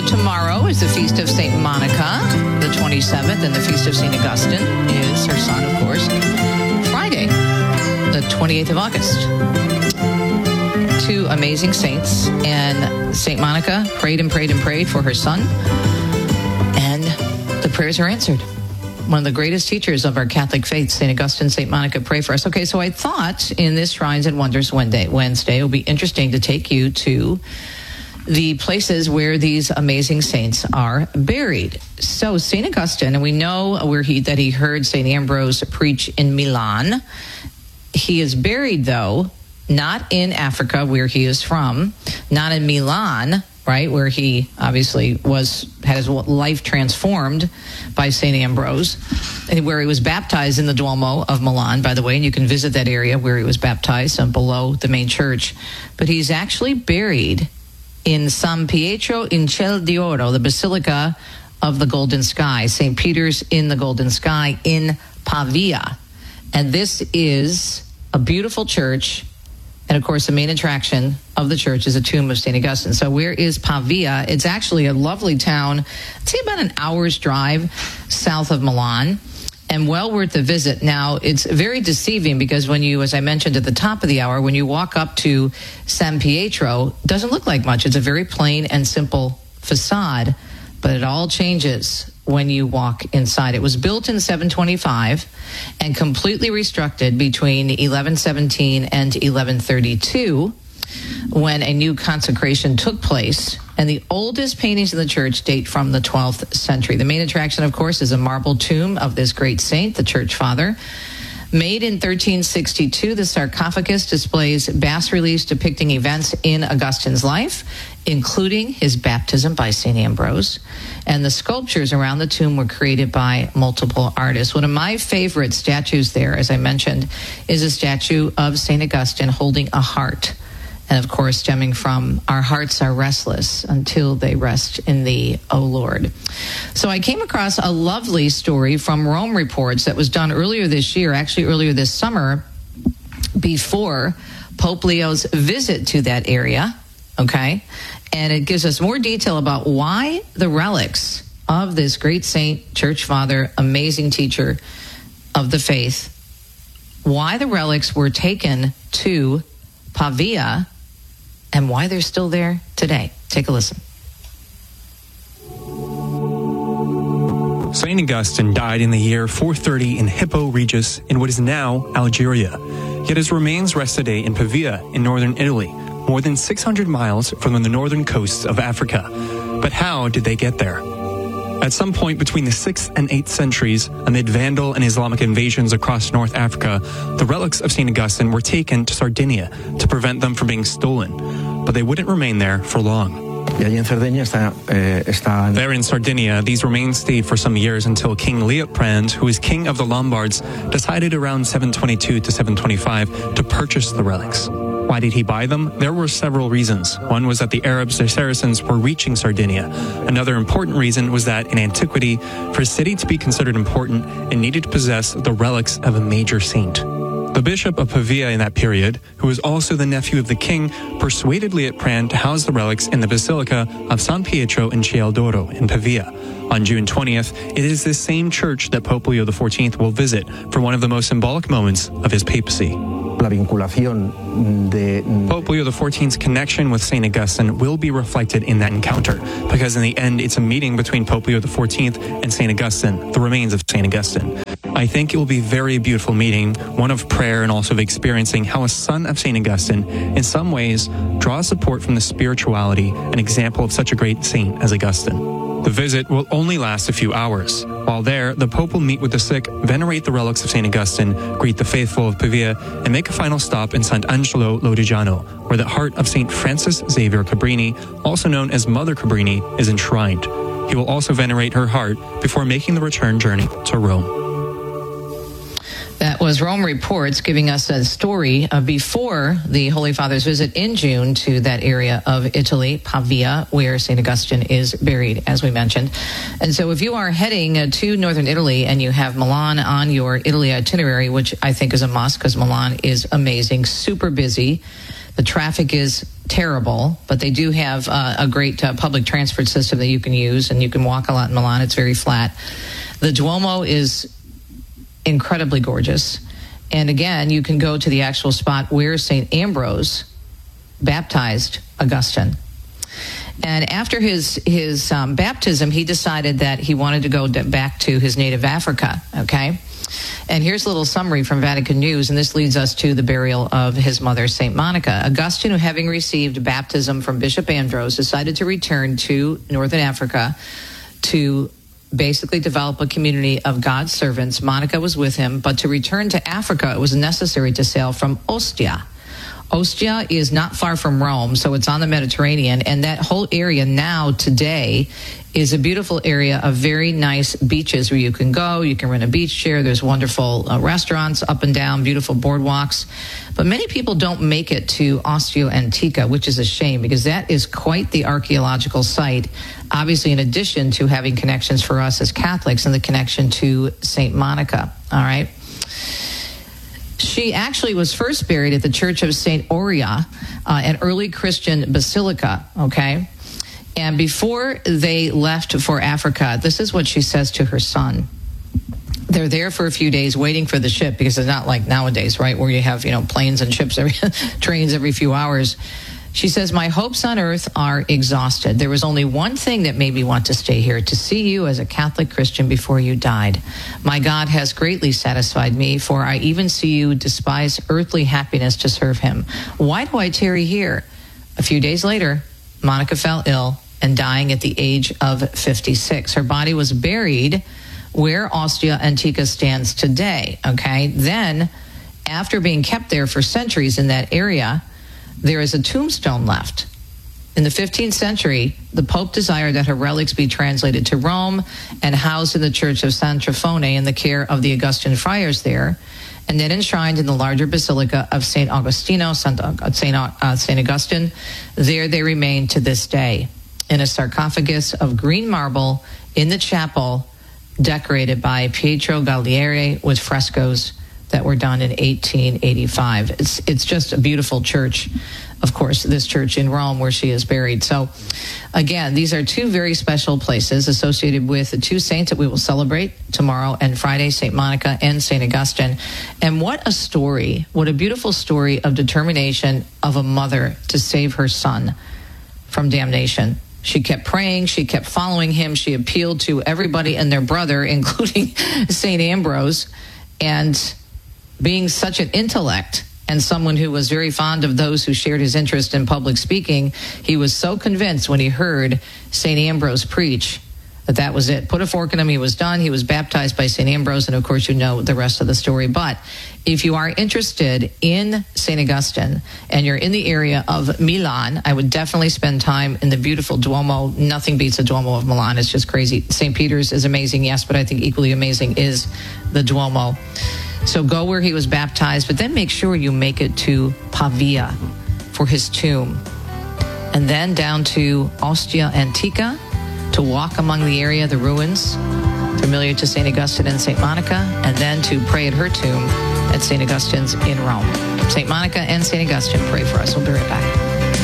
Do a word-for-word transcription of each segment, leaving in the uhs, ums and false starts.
Tomorrow is the Feast of Saint Monica, the twenty-seventh, and the Feast of Saint Augustine is her son, of course, Friday, the twenty-eighth of August. Two amazing saints, and Saint Monica prayed and prayed and prayed for her son, and the prayers are answered. One of the greatest teachers of our Catholic faith, Saint Augustine, Saint Monica, pray for us. Okay, so I thought in this Shrines and Wonders Wednesday, Wednesday, it would be interesting to take you to the places where these amazing saints are buried. So Saint Augustine, and we know where he that he heard Saint Ambrose preach in Milan. He is buried, though, not in Africa, where he is from, not in Milan, right, where he obviously was had his life transformed by Saint Ambrose, and where he was baptized in the Duomo of Milan, by the way, and you can visit that area where he was baptized and below the main church. But he's actually buried in San Pietro in Ciel d'Oro, the Basilica of the Golden Sky, Saint Peter's in the Golden Sky in Pavia. And this is a beautiful church. And, of course, the main attraction of the church is a tomb of Saint Augustine. So where is Pavia? It's actually a lovely town. I'd say about an hour's drive south of Milan, and well worth the visit. Now, it's very deceiving because when you, as I mentioned at the top of the hour, when you walk up to San Pietro, it doesn't look like much. It's a very plain and simple facade, but it all changes when you walk inside. It was built in seven twenty-five and completely reconstructed between eleven seventeen and eleven thirty-two when a new consecration took place. And the oldest paintings in the church date from the twelfth century. The main attraction, of course, is a marble tomb of this great saint, the church father. Made in thirteen sixty-two, the sarcophagus displays bas-reliefs depicting events in Augustine's life, including his baptism by Saint Ambrose. And the sculptures around the tomb were created by multiple artists. One of my favorite statues there, as I mentioned, is a statue of Saint Augustine holding a heart. And, of course, stemming from our hearts are restless until they rest in thee, O Lord. So I came across a lovely story from Rome Reports that was done earlier this year, actually earlier this summer, before Pope Leo's visit to that area, okay? And it gives us more detail about why the relics of this great saint, church father, amazing teacher of the faith, why the relics were taken to Pavia, and why they're still there today. Take a listen. Saint Augustine died in the year four thirty in Hippo Regius in what is now Algeria. Yet his remains rest today in Pavia in northern Italy, more than six hundred miles from the northern coasts of Africa. But how did they get there? At some point between the sixth and eighth centuries, amid Vandal and Islamic invasions across North Africa, the relics of Saint Augustine were taken to Sardinia to prevent them from being stolen. But they wouldn't remain there for long. There in Sardinia, these remains stayed for some years until King Liutprand, who was king of the Lombards, decided around seven twenty-two to seven twenty-five to purchase the relics. Why did he buy them? There were several reasons. One was that the Arabs, the Saracens, were reaching Sardinia. Another important reason was that in antiquity, for a city to be considered important, it needed to possess the relics of a major saint. The bishop of Pavia in that period, who was also the nephew of the king, persuaded Liutprand to house the relics in the Basilica of San Pietro in Ciel d'Oro in Pavia. On June twentieth, it is this same church that Pope Leo the fourteenth will visit for one of the most symbolic moments of his papacy. Pope Leo the fourteenth's connection with Saint Augustine will be reflected in that encounter, because in the end, it's a meeting between Pope Leo the fourteenth and Saint Augustine, the remains of Saint Augustine. I think it will be a very beautiful meeting, one of prayer and also of experiencing how a son of Saint Augustine, in some ways, draws support from the spirituality and example of such a great saint as Augustine. The visit will only last a few hours. While there, the Pope will meet with the sick, venerate the relics of Saint Augustine, greet the faithful of Pavia, and make a final stop in Sant'Angelo Lodigiano, where the heart of Saint Frances Xavier Cabrini, also known as Mother Cabrini, is enshrined. He will also venerate her heart before making the return journey to Rome. That was Rome Reports giving us a story of before the Holy Father's visit in June to that area of Italy, Pavia, where Saint Augustine is buried, as we mentioned. And so if you are heading to northern Italy and you have Milan on your Italy itinerary, which I think is a must because Milan is amazing, super busy. The traffic is terrible, but they do have uh, a great uh, public transport system that you can use, and you can walk a lot in Milan. It's very flat. The Duomo is incredibly gorgeous. And again, you can go to the actual spot where Saint Ambrose baptized Augustine. And after his his um, baptism, he decided that he wanted to go back to his native Africa, okay? And here's a little summary from Vatican News, and this leads us to the burial of his mother, Saint Monica. Augustine, having received baptism from Bishop Ambrose, decided to return to Northern Africa to basically develop a community of God's servants. Monica was with him, but to return to Africa, it was necessary to sail from Ostia. Ostia is not far from Rome, so it's on the Mediterranean, and that whole area now, today, is a beautiful area of very nice beaches where you can go, you can rent a beach chair, there's wonderful uh, restaurants up and down, beautiful boardwalks. But many people don't make it to Ostia Antica, which is a shame, because that is quite the archaeological site, obviously in addition to having connections for us as Catholics and the connection to Saint Monica, all right? She actually was first buried at the Church of Saint Aurea, uh, an early Christian basilica, okay? And before they left for Africa, this is what she says to her son. They're there for a few days waiting for the ship, because it's not like nowadays, right, where you have, you know, planes and ships, every trains every few hours. She says, my hopes on earth are exhausted. There was only one thing that made me want to stay here, to see you as a Catholic Christian before you died. My God has greatly satisfied me, for I even see you despise earthly happiness to serve him. Why do I tarry here? A few days later, Monica fell ill and dying at the age of fifty-six. Her body was buried where Ostia Antica stands today, okay? Then, after being kept there for centuries in that area, there is a tombstone left. In the fifteenth century, the Pope desired that her relics be translated to Rome and housed in the Church of San Trifone in the care of the Augustin friars there, and then enshrined in the larger basilica of Saint Augustino, Saint, Saint, uh, Saint Augustine. There they remain to this day, in a sarcophagus of green marble in the chapel, decorated by Pietro Gallieri with frescoes that were done in eighteen eighty-five. It's it's just a beautiful church, of course, this church in Rome where she is buried. So, again, these are two very special places associated with the two saints that we will celebrate tomorrow and Friday, Saint Monica and Saint Augustine. And what a story, what a beautiful story of determination of a mother to save her son from damnation. She kept praying, she kept following him, she appealed to everybody and their brother, including Saint Ambrose, and being such an intellect and someone who was very fond of those who shared his interest in public speaking, he was so convinced when he heard Saint Ambrose preach that that was it. Put a fork in him, he was done. He was baptized by Saint Ambrose, and of course you know the rest of the story. But if you are interested in Saint Augustine and you're in the area of Milan, I would definitely spend time in the beautiful Duomo. Nothing beats the Duomo of Milan. It's just crazy. Saint Peter's is amazing, yes, but I think equally amazing is the Duomo. So go where he was baptized, but then make sure you make it to Pavia for his tomb. And then down to Ostia Antica to walk among the area, the ruins, familiar to Saint Augustine and Saint Monica, and then to pray at her tomb at Saint Augustine's in Rome. Saint Monica and Saint Augustine, pray for us. We'll be right back.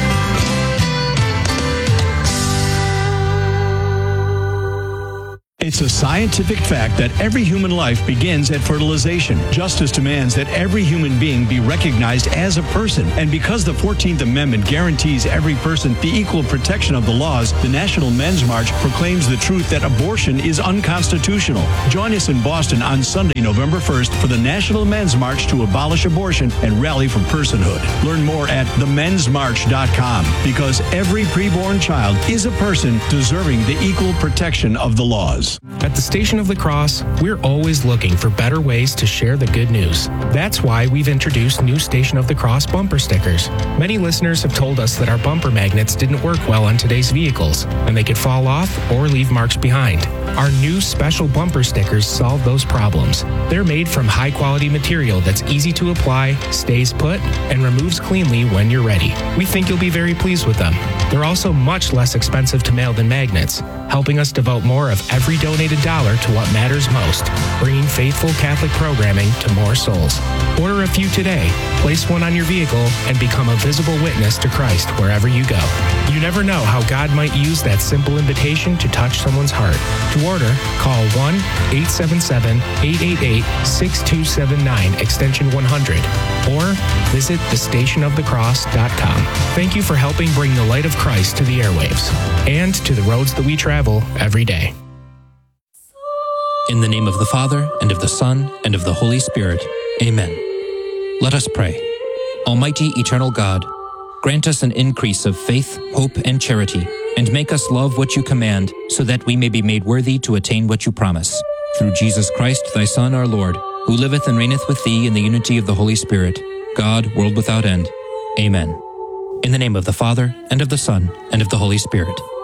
It's a scientific fact that every human life begins at fertilization. Justice demands that every human being be recognized as a person. And because the fourteenth Amendment guarantees every person the equal protection of the laws, the National Men's March proclaims the truth that abortion is unconstitutional. Join us in Boston on Sunday, November first for the National Men's March to abolish abortion and rally for personhood. Learn more at the men's march dot com, because every preborn child is a person deserving the equal protection of the laws. At the Station of the Cross, we're always looking for better ways to share the good news. That's why we've introduced new Station of the Cross bumper stickers. Many listeners have told us that our bumper magnets didn't work well on today's vehicles, and they could fall off or leave marks behind. Our new special bumper stickers solve those problems. They're made from high-quality material that's easy to apply, stays put, and removes cleanly when you're ready. We think you'll be very pleased with them. They're also much less expensive to mail than magnets, helping us devote more of every donate a dollar to what matters most, bringing faithful Catholic programming to more souls. Order a few today, place one on your vehicle, and become a visible witness to Christ wherever you go. You never know how God might use that simple invitation to touch someone's heart. To order, call one eight seven seven, eight eight eight, six two seven nine, extension one hundred, or visit the station of the cross dot com. Thank you for helping bring the light of Christ to the airwaves and to the roads that we travel every day. In the name of the Father, and of the Son, and of the Holy Spirit. Amen. Let us pray. Almighty, eternal God, grant us an increase of faith, hope, and charity, and make us love what you command, so that we may be made worthy to attain what you promise. Through Jesus Christ, thy Son, our Lord, who liveth and reigneth with thee in the unity of the Holy Spirit, God, world without end. Amen. In the name of the Father, and of the Son, and of the Holy Spirit.